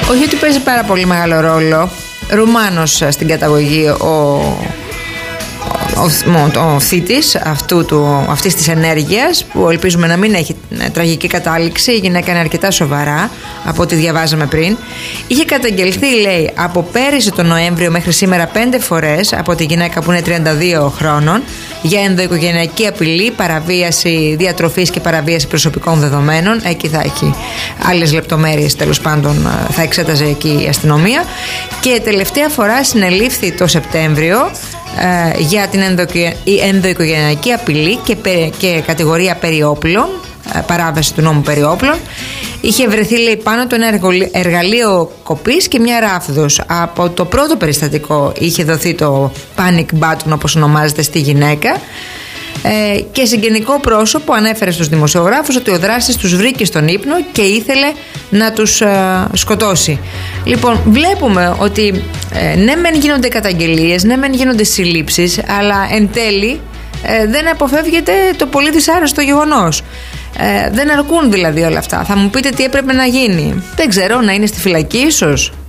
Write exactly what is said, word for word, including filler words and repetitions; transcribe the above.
Όχι ότι παίζει πάρα πολύ μεγάλο ρόλο. Ρουμάνος στην καταγωγή ο, ο, ο, ο θήτης αυτού του, αυτής της ενέργειας, που ελπίζουμε να μην έχει τραγική κατάληξη. Η γυναίκα είναι αρκετά σοβαρά από ό,τι διαβάζαμε πριν. Είχε καταγγελθεί, λέει, από πέρυσι τον Νοέμβριο μέχρι σήμερα πέντε φορές από τη γυναίκα που είναι τριάντα δύο χρόνων για ενδοοικογενειακή απειλή, παραβίαση διατροφής και παραβίαση προσωπικών δεδομένων. Εκεί θα έχει άλλες λεπτομέρειες, τέλος πάντων θα εξέταζε εκεί η αστυνομία. Και τελευταία φορά συνελήφθη το Σεπτέμβριο ε, για την ενδοοικογενειακή απειλή και, και κατηγορία περιόπλων, ε, παράβαση του νόμου περιόπλων. Είχε βρεθεί, λέει, πάνω του ένα εργαλείο κοπής και μια ράβδος. Από το πρώτο περιστατικό είχε δοθεί το panic button, όπως ονομάζεται, στη γυναίκα. Ε, και συγγενικό πρόσωπο ανέφερε στους δημοσιογράφους ότι ο δράστης τους βρήκε στον ύπνο και ήθελε να τους ε, σκοτώσει. Λοιπόν, βλέπουμε ότι ε, ναι μεν γίνονται καταγγελίες, ναι μεν γίνονται συλλήψεις, αλλά εν τέλει ε, δεν αποφεύγεται το πολύ δυσάρεστο γεγονός. Ε, δεν αρκούν δηλαδή όλα αυτά. Θα μου πείτε τι έπρεπε να γίνει. Δεν ξέρω, να είναι στη φυλακή ίσως.